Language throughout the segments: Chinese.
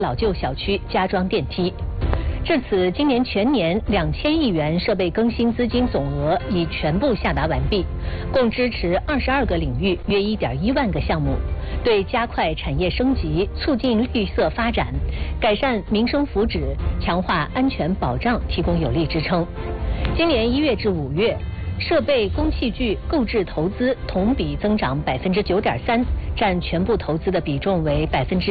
老旧小区加装电梯。至此，今年全年2000亿元设备更新资金总额已全部下达完毕，共支持22个领域约1.1万个项目，对加快产业升级、促进绿色发展、改善民生福祉、强化安全保障提供有力支撑。今年1月至5月，设备工器具购置投资同比增长9.3%，占全部投资的比重为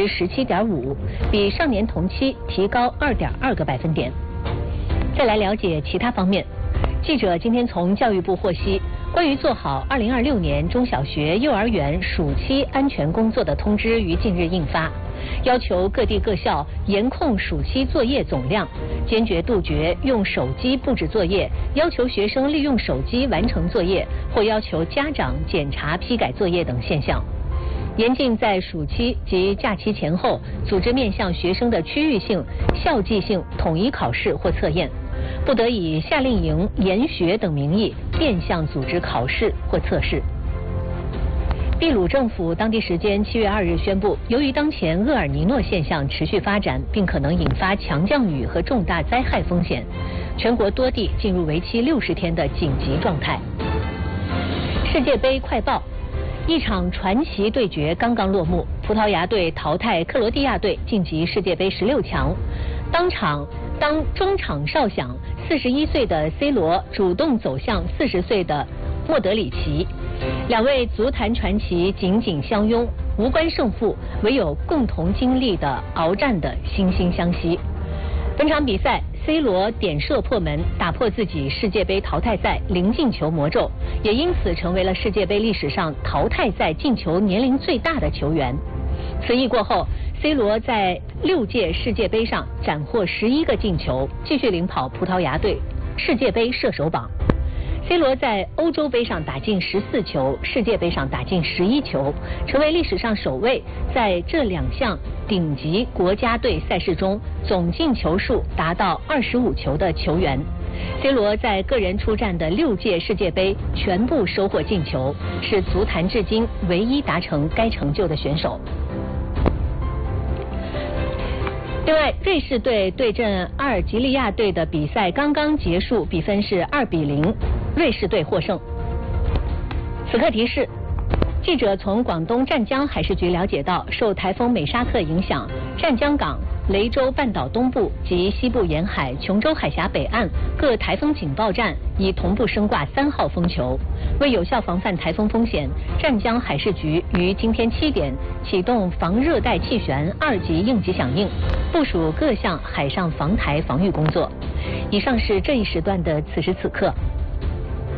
17.5%，比上年同期提高2.2个百分点。再来了解其他方面，记者今天从教育部获悉，关于做好2026年中小学、幼儿园暑期安全工作的通知于近日印发，要求各地各校严控暑期作业总量，坚决杜绝用手机布置作业，要求学生利用手机完成作业，或要求家长检查批改作业等现象。严禁在暑期及假期前后组织面向学生的区域性、校际性统一考试或测验，不得以夏令营、研学等名义变相组织考试或测试。秘鲁政府当地时间7月2日宣布，由于当前厄尔尼诺现象持续发展，并可能引发强降雨和重大灾害风险，全国多地进入为期60天的紧急状态。世界杯快报。一场传奇对决刚刚落幕，葡萄牙队淘汰克罗地亚队晋级世界杯16强。当中场哨响，41岁的 C 罗主动走向40岁的莫德里奇，两位足坛传奇紧紧相拥，无关胜负，唯有共同经历的鏖战的惺惺相惜。本场比赛，C 罗点射破门，打破自己世界杯淘汰赛0进球魔咒，也因此成为了世界杯历史上淘汰赛进球年龄最大的球员。此役过后 ，C 罗在6届世界杯上斩获11个进球，继续领跑葡萄牙队世界杯射手榜。C 罗在欧洲杯上打进14球，世界杯上打进11球，成为历史上首位在这2项顶级国家队赛事中总进球数达到25球的球员。C 罗在个人出战的6届世界杯全部收获进球，是足坛至今唯一达成该成就的选手。另外，瑞士队对阵阿尔及利亚队的比赛刚刚结束，比分是2-0，瑞士队获胜。此刻提示，记者从广东湛江海事局了解到，受台风美沙克影响，湛江港、雷州半岛东部及西部沿海、琼州海峡北岸各台风警报站已同步升挂3号风球。为有效防范台风风险，湛江海事局于今天7点启动防热带气旋2级应急响应，部署各项海上防台防御工作。以上是这一时段的此时此刻。